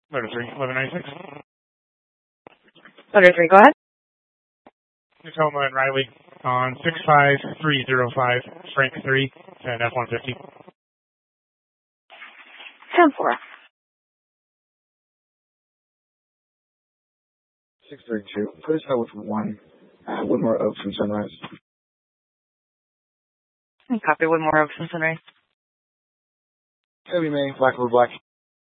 Letter 3, 1196. Letter 3, go ahead. Tacoma and Riley on 65305 Frank 3 and F-150. 10-4. 632. Put us out with 1. Woodmore Oaks and Sunrise. Copy, Woodmore Oaks and Sunrise. Heavy May, Black over Black.